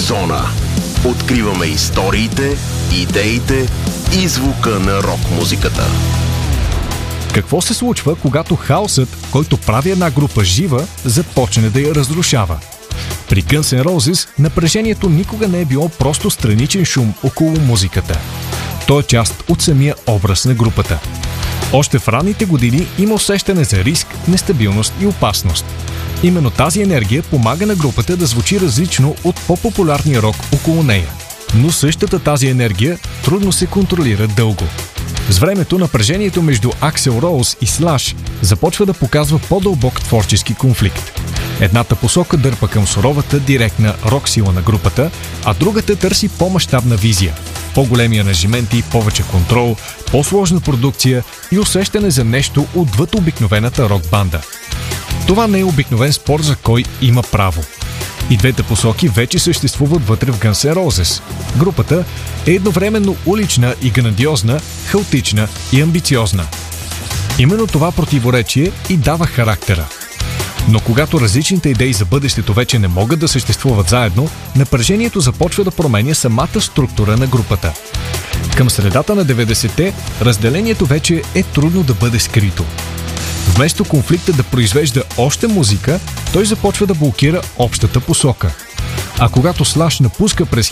Зона. Откриваме историите, идеите и звука на рок-музиката. Какво се случва, когато хаосът, който прави една група жива, започне да я разрушава? При Guns N' Roses напрежението никога не е било просто страничен шум около музиката. То е част от самия образ на групата. Още в ранните години има усещане за риск, нестабилност и опасност. Именно тази енергия помага на групата да звучи различно от по-популярния рок около нея. Но същата тази енергия трудно се контролира дълго. С времето напрежението между Axl Rose и Slash започва да показва по-дълбок творчески конфликт. Едната посока дърпа към суровата, директна рок сила на групата, а другата търси по-мащабна визия. По-големи ангажименти, повече контрол, по-сложна продукция и усещане за нещо отвъд обикновената рок-банда. Това не е обикновен спор за кой има право. И двете посоки вече съществуват вътре в Guns N' Roses. Групата е едновременно улична и грандиозна, хаотична и амбициозна. Именно това противоречие и дава характера. Но когато различните идеи за бъдещето вече не могат да съществуват заедно, напрежението започва да променя самата структура на групата. Към средата на 90-те разделението вече е трудно да бъде скрито. Вместо конфликта да произвежда още музика, той започва да блокира общата посока. А когато Slash напуска през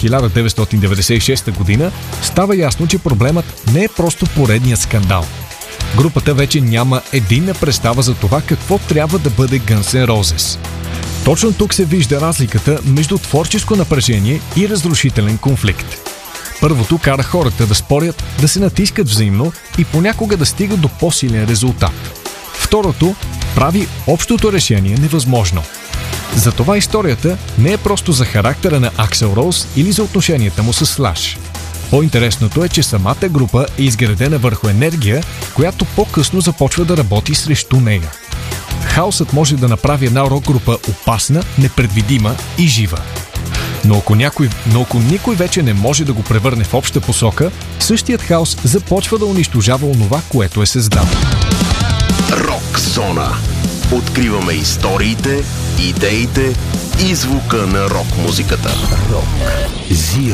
1996 година, става ясно, че проблемът не е просто поредният скандал. Групата вече няма единна представа за това какво трябва да бъде Guns N' Roses. Точно тук се вижда разликата между творческо напрежение и разрушителен конфликт. Първото кара хората да спорят, да се натискат взаимно и понякога да стигат до по-силен резултат. Второто прави общото решение невъзможно. Затова историята не е просто за характера на Axl Rose или за отношенията му с Slash. По-интересното е, че самата група е изградена върху енергия, която по-късно започва да работи срещу нея. Хаосът може да направи една рок-група опасна, непредвидима и жива. Но ако никой вече не може да го превърне в обща посока, същият хаос започва да унищожава онова, което е създал. Рок Зона. Откриваме историите, идеите и звука на рок-музиката. Рок.